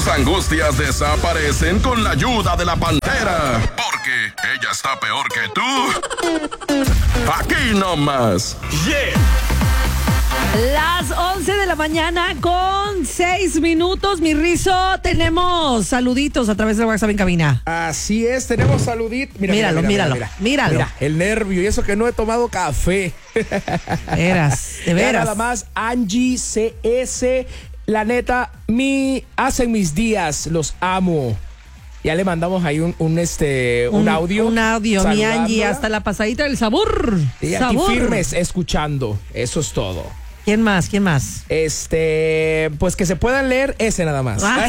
Tus angustias desaparecen con la ayuda de la Pantera. Porque ella está peor que tú. Aquí nomás. Yeah. Las 11 de la mañana con 6 minutos, mi Rizo. Tenemos saluditos a través del WhatsApp en cabina. Así es, tenemos saluditos. Míralo. Mira, el nervio y eso que no he tomado café. De veras. Nada más, Angie CS, la neta, hacen mis días, los amo. Ya le mandamos ahí un audio. Un audio, mi Angie, hasta la pasadita del sabor. Y aquí firmes escuchando, eso es todo. ¿Quién más? Pues que se puedan leer ese nada más. A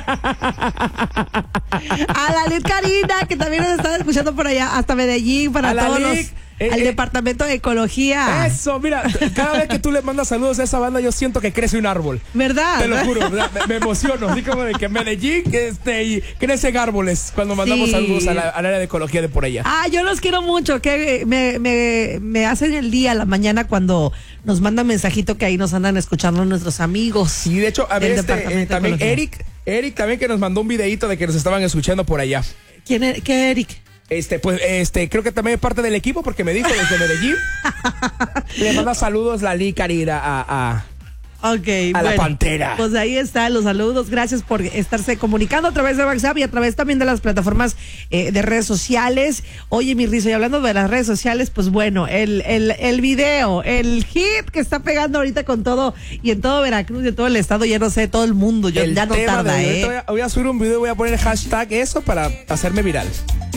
la Lid Karina, que también nos está escuchando por allá, hasta Medellín, para todos al departamento de ecología. Eso, mira, cada vez que tú le mandas saludos a esa banda, yo siento que crece un árbol. ¿Verdad? Te lo juro, me emociono. Así como de que Medellín y crecen árboles cuando mandamos saludos al área de ecología de por allá. Yo los quiero mucho, que me hacen el día, la mañana, cuando nos mandan mensajito que ahí nos andan escuchando nuestros amigos. Sí, de hecho, a ver, también Eric también que nos mandó un videito de que nos estaban escuchando por allá. ¿Qué Eric? Creo que también es parte del equipo porque me dijo desde Medellín. Le manda saludos la Lid Karina a la Pantera. Pues ahí están los saludos. Gracias por estarse comunicando a través de WhatsApp y a través también de las plataformas de redes sociales. Oye, mi Rizo, y hablando de las redes sociales, pues bueno, el video, el hit que está pegando ahorita con todo y en todo Veracruz y en todo el estado, ya no sé, todo el mundo, ya no tarda, voy a subir un video, voy a poner hashtag eso para hacerme viral.